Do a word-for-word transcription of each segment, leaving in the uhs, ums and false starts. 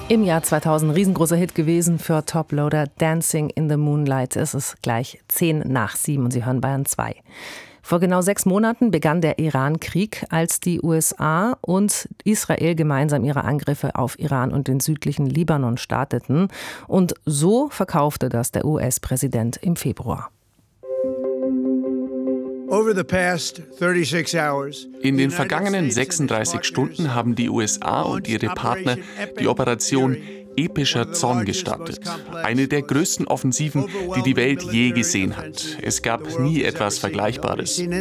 Im Jahr zweitausend riesengroßer Hit gewesen für Toploader, Dancing in the Moonlight. Es ist gleich zehn nach sieben und Sie hören Bayern zwei. Vor genau sechs Monaten begann der Iran-Krieg, als die U S A und Israel gemeinsam ihre Angriffe auf Iran und den südlichen Libanon starteten. Und so verkaufte das der U S-Präsident im Februar. In den vergangenen sechsunddreißig Stunden haben die U S A und ihre Partner die Operation Epischer Zorn gestartet. Eine der größten Offensiven, die die Welt je gesehen hat. Es gab nie etwas Vergleichbares. Die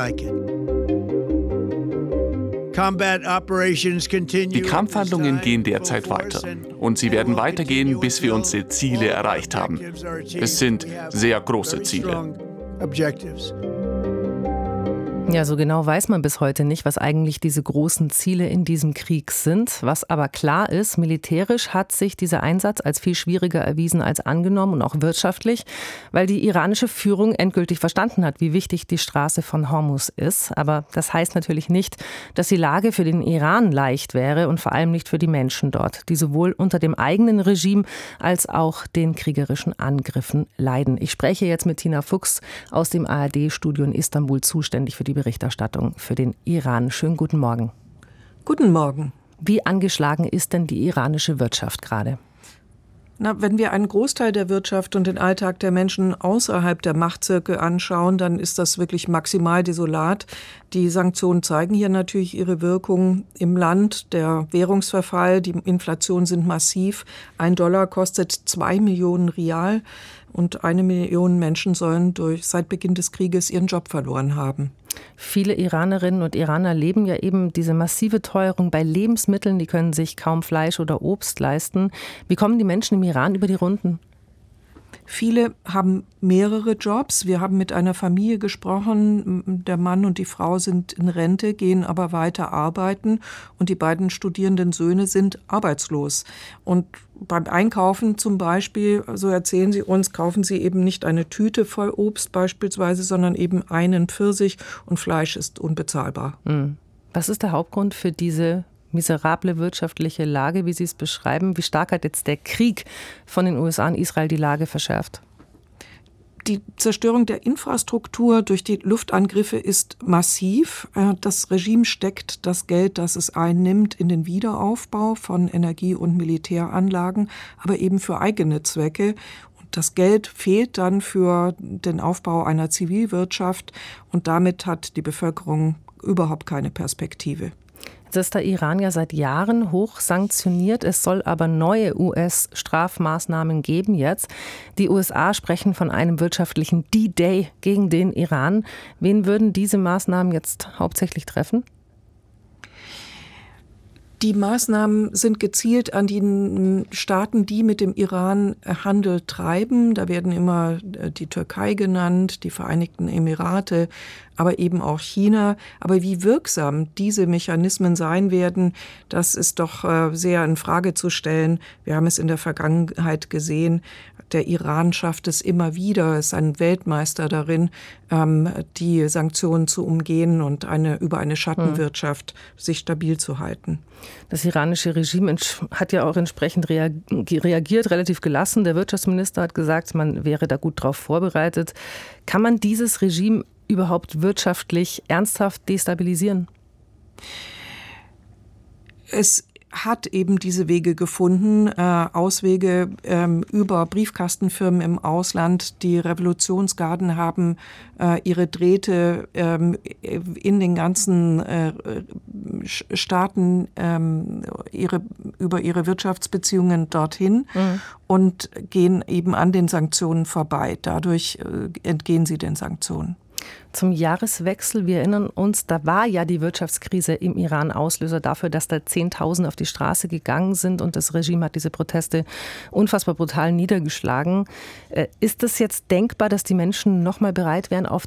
Kampfhandlungen gehen derzeit weiter. Und sie werden weitergehen, bis wir unsere Ziele erreicht haben. Es sind sehr große Ziele. Ja, so genau weiß man bis heute nicht, was eigentlich diese großen Ziele in diesem Krieg sind. Was aber klar ist, militärisch hat sich dieser Einsatz als viel schwieriger erwiesen als angenommen und auch wirtschaftlich, weil die iranische Führung endgültig verstanden hat, wie wichtig die Straße von Hormuz ist. Aber das heißt natürlich nicht, dass die Lage für den Iran leicht wäre und vor allem nicht für die Menschen dort, die sowohl unter dem eigenen Regime als auch den kriegerischen Angriffen leiden. Ich spreche jetzt mit Tina Fuchs aus dem A R D-Studio in Istanbul, zuständig für die Berichterstattung für den Iran. Schönen guten Morgen. Guten Morgen. Wie angeschlagen ist denn die iranische Wirtschaft gerade? Na, wenn wir einen Großteil der Wirtschaft und den Alltag der Menschen außerhalb der Machtzirkel anschauen, dann ist das wirklich maximal desolat. Die Sanktionen zeigen hier natürlich ihre Wirkung im Land. Der Währungsverfall, die Inflation sind massiv. Ein Dollar kostet zwei Millionen Rial und eine Million Menschen sollen durch seit Beginn des Krieges ihren Job verloren haben. Viele Iranerinnen und Iraner leben ja eben diese massive Teuerung bei Lebensmitteln. Die können sich kaum Fleisch oder Obst leisten. Wie kommen die Menschen im Iran über die Runden? Viele haben mehrere Jobs. Wir haben mit einer Familie gesprochen. Der Mann und die Frau sind in Rente, gehen aber weiter arbeiten. Und die beiden studierenden Söhne sind arbeitslos. Und beim Einkaufen zum Beispiel, so erzählen sie uns, kaufen sie eben nicht eine Tüte voll Obst beispielsweise, sondern eben einen Pfirsich und Fleisch ist unbezahlbar. Was ist der Hauptgrund für diese miserable wirtschaftliche Lage, wie Sie es beschreiben? Wie stark hat jetzt der Krieg von den U S A und Israel die Lage verschärft? Die Zerstörung der Infrastruktur durch die Luftangriffe ist massiv. Das Regime steckt das Geld, das es einnimmt, in den Wiederaufbau von Energie- und Militäranlagen, aber eben für eigene Zwecke. Und das Geld fehlt dann für den Aufbau einer Zivilwirtschaft und damit hat die Bevölkerung überhaupt keine Perspektive. Jetzt ist der Iran ja seit Jahren hoch sanktioniert. Es soll aber neue U S-Strafmaßnahmen geben jetzt. Die U S A sprechen von einem wirtschaftlichen D-Day gegen den Iran. Wen würden diese Maßnahmen jetzt hauptsächlich treffen? Die Maßnahmen sind gezielt an die Staaten, die mit dem Iran Handel treiben. Da werden immer die Türkei genannt, die Vereinigten Emirate, aber eben auch China. Aber wie wirksam diese Mechanismen sein werden, das ist doch sehr in Frage zu stellen. Wir haben es in der Vergangenheit gesehen. Der Iran schafft es immer wieder, ist ein Weltmeister darin, die Sanktionen zu umgehen und eine, über eine Schattenwirtschaft sich stabil zu halten. Das iranische Regime hat ja auch entsprechend reagiert, relativ gelassen. Der Wirtschaftsminister hat gesagt, man wäre da gut drauf vorbereitet. Kann man dieses Regime überhaupt wirtschaftlich ernsthaft destabilisieren? Es hat eben diese Wege gefunden, äh, Auswege ähm, über Briefkastenfirmen im Ausland. Die Revolutionsgarden haben äh, ihre Drähte ähm, in den ganzen äh, Staaten ähm, ihre, über ihre Wirtschaftsbeziehungen dorthin mhm. und gehen eben an den Sanktionen vorbei. Dadurch äh, entgehen sie den Sanktionen. Zum Jahreswechsel, wir erinnern uns, da war ja die Wirtschaftskrise im Iran Auslöser dafür, dass da Zehntausende auf die Straße gegangen sind und das Regime hat diese Proteste unfassbar brutal niedergeschlagen. Ist es jetzt denkbar, dass die Menschen noch mal bereit wären, auf